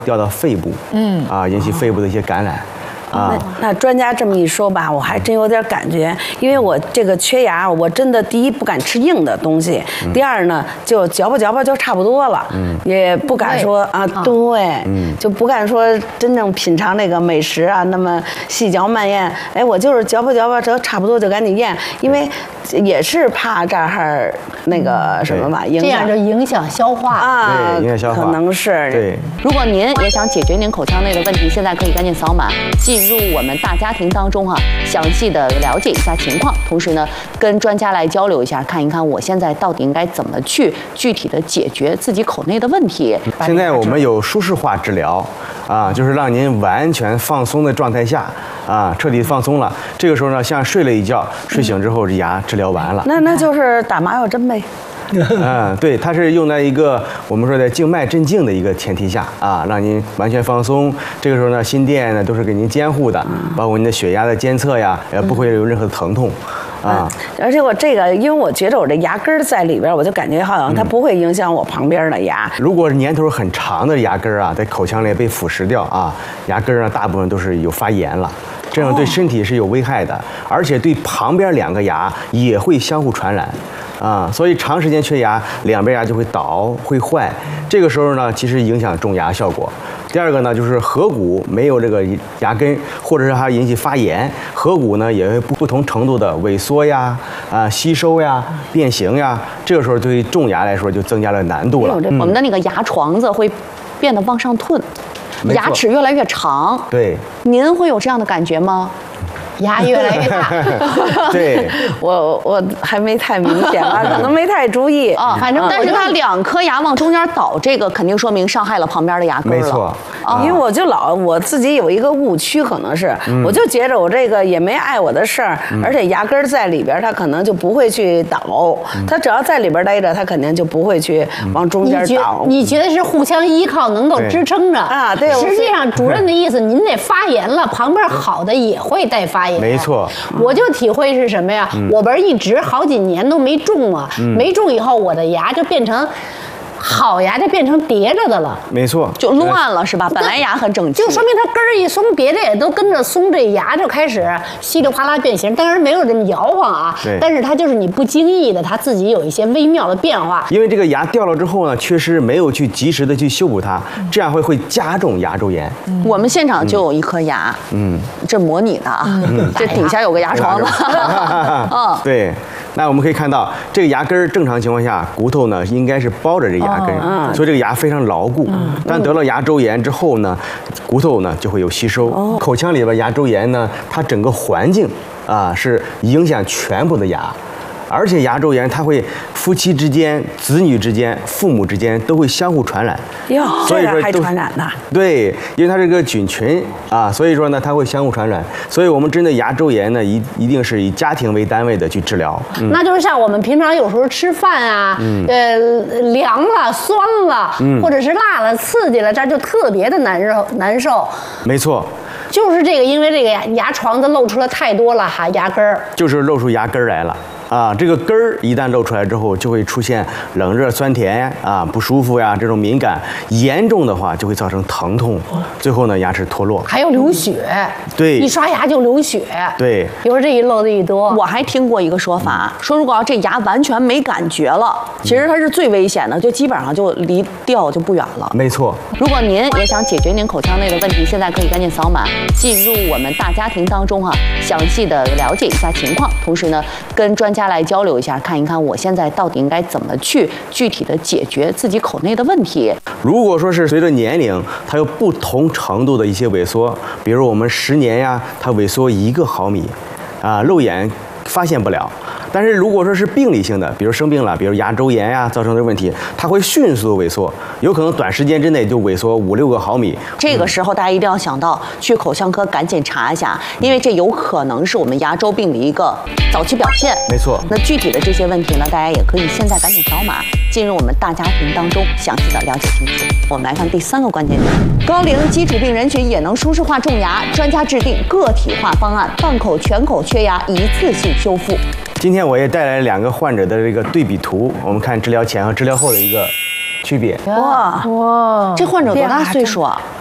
掉到肺部，引起肺部的一些感染。 那专家这么一说吧，我还真有点感觉，因为我这个缺牙，我真的第一不敢吃硬的东西，第二呢就嚼吧嚼吧就差不多了，也不敢说对，就不敢说真正品尝那个美食啊，那么细嚼慢咽。哎，我就是嚼吧嚼吧，这差不多就赶紧咽，因为也是怕这儿那个什么吧， 这样就影响消化啊， 影响消化， 可能是对。 如果您也想解决您口腔内的问题，现在可以赶紧扫码进入我们大家庭当中详细的了解一下情况，同时呢，跟专家来交流一下，看一看我现在到底应该怎么去具体的解决自己口内的问题。 现在我们有舒适化治疗就是让您完全放松的状态下彻底放松了。这个时候呢，像睡了一觉，睡醒之后这牙治疗完了。 那就是打麻药针呗。 对，它是用在一个我们说的静脉镇静的一个前提下让您完全放松。这个时候呢，心电呢都是给您监护的，包括您的血压的监测呀，也不会有任何的疼痛而且我这个，因为我觉得我这牙根在里边，我就感觉好像它不会影响我旁边的牙。 如果是年头很长的牙根在口腔里被腐蚀掉牙根大部分都是有发炎了。这样对身体是有危害的，而且对旁边两个牙也会相互传染所以长时间缺牙，两边牙就会倒会坏。这个时候呢，其实影响种牙效果。第二个呢，就是颌骨没有这个牙根，或者是它引起发炎，颌骨呢也会不同程度的萎缩呀、吸收呀、变形呀。这个时候对于种牙来说就增加了难度了。 我们的那个牙床子会变得往上吞，牙齿越来越长。 对， 您会有这样的感觉吗？ 牙越来越大， 对， 我还没太明显吧，可能没太注意反正但是它两颗牙往中间倒，这个肯定说明伤害了旁边的牙根了。 没错， 因为我自己有一个误区，可能是我就觉着我这个也没碍我的事儿，而且牙根在里边，它可能就不会去倒，它只要在里边待着，它肯定就不会去往中间倒。 你觉得是互相依靠，能够支撑着对。 实际上，主任的意思，您得发炎了，旁边好的也会带发炎。 没错， 我就体会是什么呀？我不是一直好几年都没种啊，没种以后，我的牙就变成。好牙就变成叠着的了， 没错， 就乱了是吧？本来牙很整齐， 就说明它根儿一松，别的也都跟着松，这牙就开始稀里哗啦变形。当然没有这么摇晃但是它就是你不经意的，它自己有一些微妙的变化。 因为这个牙掉了之后呢，确实没有去及时的去修补它，这样会加重牙周炎。 我们现场就有一颗牙，这模拟的这底下有个牙床子， 对。那我们可以看到，这个牙根正常情况下，骨头呢应该是包着这牙根，所以这个牙非常牢固。但得了牙周炎之后呢，骨头呢就会有吸收。口腔里边牙周炎呢，它整个环境是影响全部的牙。而且牙周炎它会夫妻之间、子女之间、父母之间都会相互传染。 所以说还传染呢？ 对，因为它是个菌群所以说呢它会相互传染。所以我们针对牙周炎呢，一定是以家庭为单位的去治疗。 那就是像我们平常有时候吃饭凉了、酸了，或者是辣了、刺激了，这就特别的难受。 没错。 就是这个，因为这个牙床子露出了太多了牙根儿， 就是露出牙根儿来了。这个根儿一旦露出来之后，就会出现冷热酸甜不舒服呀，这种敏感，严重的话就会造成疼痛，最后呢牙齿脱落， 还有流血。 对， 一刷牙就流血。 对， 比如这一漏的一多。 我还听过一个说法，说如果要这牙完全没感觉了，其实它是最危险的，就基本上就离掉就不远了。 没错。 如果您也想解决您口腔内的问题，现在可以赶紧扫码进入我们大家庭当中详细的了解一下情况，同时呢，跟专家来交流一下，看一看我现在到底应该怎么去具体的解决自己口内的问题。 如果说是随着年龄，它有不同程度的一些萎缩，比如我们10年呀，它萎缩1个毫米，肉眼发现不了。但是如果说是病理性的，比如生病了，比如牙周炎呀造成的问题，它会迅速萎缩，有可能短时间之内就萎缩5、6个毫米。 这个时候大家一定要想到去口腔科赶紧查一下，因为这有可能是我们牙周病的一个早期表现。 没错。 那具体的这些问题呢，大家也可以现在赶紧扫码进入我们大家庭当中，详细的了解清楚。我们来看第3个关键点：高龄基础病人群也能舒适化种牙，专家制定个体化方案，半口全口缺牙一次性修复。 今天我也带来2个患者的这个对比图，我们看治疗前和治疗后的一个区别。 哇， 这患者多大岁数啊？